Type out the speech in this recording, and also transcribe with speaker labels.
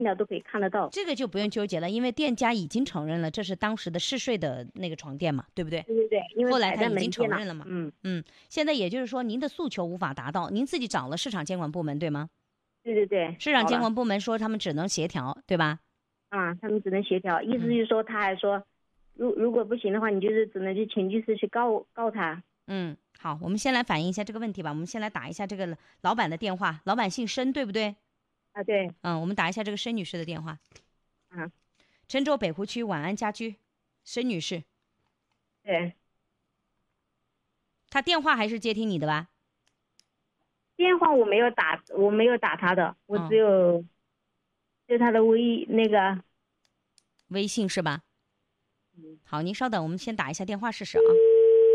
Speaker 1: 料都可以看得到。
Speaker 2: 这个就不用纠结了，因为店家已经承认了这是当时的试睡的那个床垫嘛，对不对？
Speaker 1: 对对对，因为
Speaker 2: 后来
Speaker 1: 摆在
Speaker 2: 他已经承
Speaker 1: 门店
Speaker 2: 认了嘛。
Speaker 1: 嗯，
Speaker 2: 现在也就是说您的诉求无法达到，您自己找了市场监管部门对吗？
Speaker 1: 对对对，
Speaker 2: 市场监
Speaker 1: 好了
Speaker 2: 管部门说他们只能协调，对吧？
Speaker 1: 啊，他们只能协调，意思就是说，他还说，如果不行的话，你就是只能去请律师去告他。
Speaker 2: 好，我们先来反映一下这个问题吧。我们先来打一下这个老板的电话，老板姓申，对不对？
Speaker 1: 啊，对，
Speaker 2: 我们打一下这个申女士的电话。
Speaker 1: 啊，
Speaker 2: 郴州北湖区晚安家居，申女士，
Speaker 1: 对，
Speaker 2: 她电话还是接听你的吧？
Speaker 1: 电话我没有打他的，我只有就他的
Speaker 2: 微信是吧？好，您稍等，我们先打一下电话试试啊。